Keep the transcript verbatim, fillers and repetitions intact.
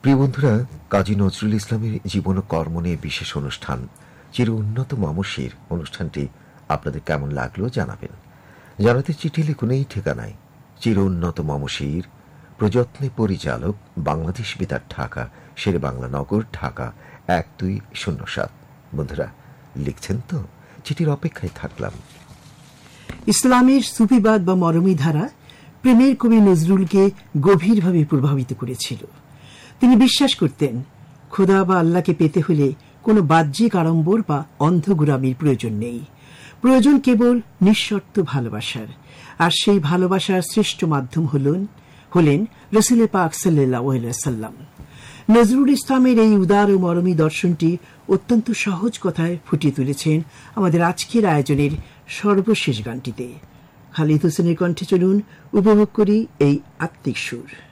প্রিয় বন্ধুরা, কাজী নজরুল ইসলামের জীবন ও কর্ম নিয়ে বিশেষ অনুষ্ঠান চির উন্নত মামসির অনুষ্ঠানটি আপনাদের কেমন লাগলো জানাবেন। জানাতে চিঠি লিখুন এই ঠিকানায়, চির উন্নত মামসির, প্রযত্নে পরিচালক, বাংলাদেশ বেতার, ঢাকা, শেরে বাংলা নগর, ঢাকা এক দুই শূন্য সাত। বন্ধুরা লিখছেন তো? চিঠির অপেক্ষায় থাকলাম। ইসলামের সুফিবাদ বা মরমী ধারা প্রেমের কবি নজরুলকে গভীরভাবে প্রভাবিত করেছিল। তিনি বিশ্বাস করতেন, খোদা বা আল্লাহকে পেতে হলে কোনো বাহ্যিক আড়ম্বর বা অন্ধগুরামির প্রয়োজন নেই, প্রয়োজন কেবল নিঃশর্ত ভালোবাসার। আর সেই ভালোবাসার শ্রেষ্ঠ মাধ্যম হলেন হলেন রাসূল পাক সাল্লাল্লাহু আলাইহি ওয়াসাল্লাম। নজরুল ইসলামের এই উদার ও মরমী দর্শনটি অত্যন্ত সহজ কথায় ফুটিয়ে তুলেছেন আমাদের আজকের আয়োজনের সর্বশেষ গানটিতে। খালিদ হোসেনের কণ্ঠে চলুন উপভোগ করি এই আত্মিক সুর।